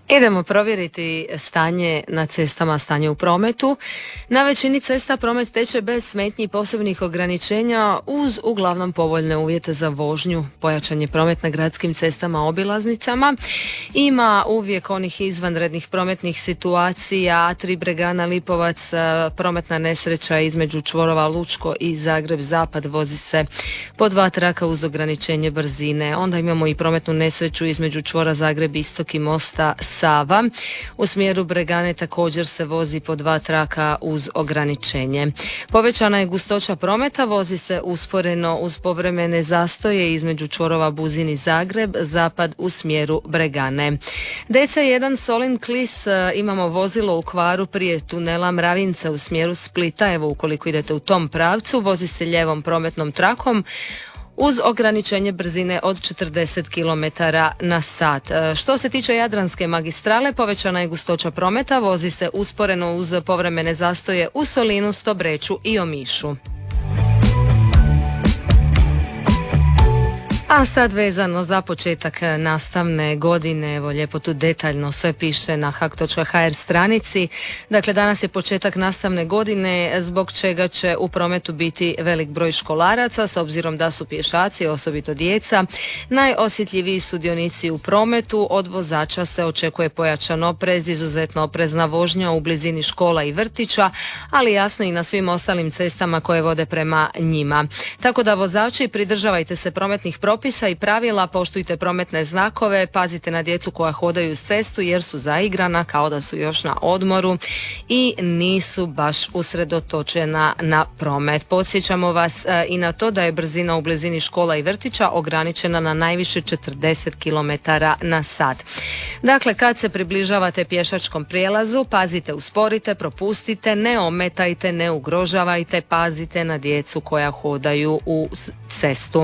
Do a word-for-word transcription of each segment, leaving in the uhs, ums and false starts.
Idemo provjeriti stanje na cestama, stanje u prometu. Na većini cesta promet teče bez smetnji i posebnih ograničenja uz uglavnom povoljne uvjete za vožnju. Pojačan je promet na gradskim cestama, obilaznicama. Ima uvijek onih izvanrednih prometnih situacija. Tri Bregana, Lipovac, prometna nesreća između čvorova Lučko i Zagreb Zapad, vozi se po dva traka uz ograničenje brzine. Onda imamo i prometnu nesreću između čvora Zagreb Istok i mosta Sava. U smjeru Bregane također se vozi po dva traka uz ograničenje. Povećana je gustoća prometa, vozi se usporeno uz povremene zastoje između čvorova Buzin i Zagreb, zapad u smjeru Bregane. D C jedan Solin Klis, imamo vozilo u kvaru prije tunela Mravinca u smjeru Splita. Evo, ukoliko idete u tom pravcu, vozi se lijevom prometnom trakom uz ograničenje brzine od četrdeset kilometara na sat. Što se tiče Jadranske magistrale, povećana je gustoća prometa, vozi se usporeno uz povremene zastoje u Solinu, Stobreču i Omišu. A sad vezano za početak nastavne godine, evo lijepo tu detaljno sve piše na hak točka h r stranici. Dakle, danas je početak nastavne godine, zbog čega će u prometu biti velik broj školaraca, s obzirom da su pješaci, osobito djeca, najosjetljiviji sudionici u prometu. Od vozača se očekuje pojačan oprez, izuzetno oprezna vožnja u blizini škola i vrtića, ali jasno i na svim ostalim cestama koje vode prema njima. Tako da vozači, pridržavajte se prometnih propisa propisa i pravila, poštujte prometne znakove, pazite na djecu koja hodaju uz cestu jer su zaigrana kao da su još na odmoru i nisu baš usredotočena na promet. Podsjećamo vas e, i na to da je brzina u blizini škola i vrtića ograničena na najviše četrdeset kilometara na sat. Dakle, kad se približavate pješačkom prijelazu, pazite, usporite, propustite, ne ometajte, ne ugrožavajte, pazite na djecu koja hodaju u cestu.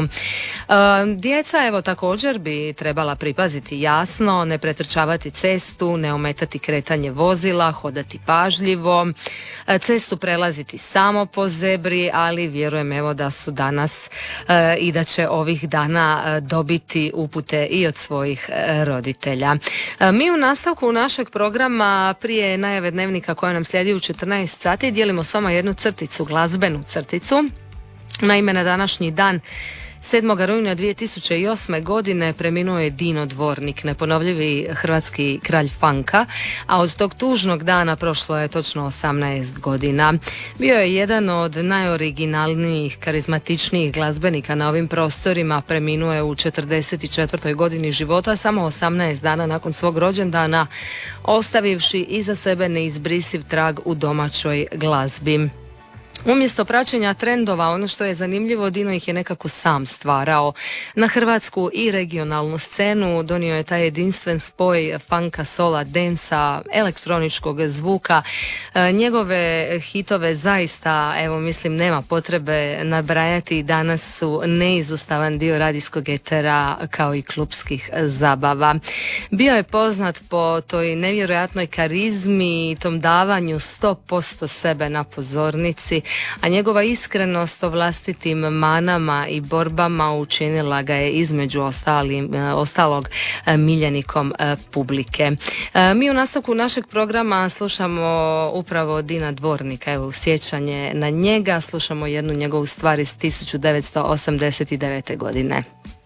E, Djeca, evo, također bi trebala pripaziti jasno, ne pretrčavati cestu, ne ometati kretanje vozila, hodati pažljivo, cestu prelaziti samo po zebri, ali vjerujem evo da su danas e, i da će ovih dana e, dobiti upute i od svojih e, roditelja. E, mi u nastavku našeg programa prije najave dnevnika koja nam slijedi u četrnaest sati dijelimo s vama jednu crticu, glazbenu crticu. Naime, na današnji dan sedmog rujna dvije tisuće osme. godine preminuo je Dino Dvornik, neponovljivi hrvatski kralj funka, a od tog tužnog dana prošlo je točno osamnaest godina. Bio je jedan od najoriginalnijih, karizmatičnijih glazbenika na ovim prostorima, preminuo je u četrdeset četvrtoj. godini života, samo osamnaest dana nakon svog rođendana, ostavivši iza sebe neizbrisiv trag u domaćoj glazbi. Umjesto praćenja trendova, ono što je zanimljivo, Dino ih je nekako sam stvarao. Na hrvatsku i regionalnu scenu donio je taj jedinstven spoj funka, sola, densa, elektroničkog zvuka. E, njegove hitove zaista, evo mislim, nema potrebe nabrajati, danas su neizostavan dio radijskog etera kao i klupskih zabava. Bio je poznat po toj nevjerojatnoj karizmi i tom davanju sto posto sebe na pozornici, a njegova iskrenost o vlastitim manama i borbama učinila ga je između ostalim, ostalog miljenikom publike. Mi u nastavku našeg programa slušamo upravo Dina Dvornika, evo, u sjećanje na njega slušamo jednu njegovu stvar iz tisuću devetsto osamdeset devete. godine.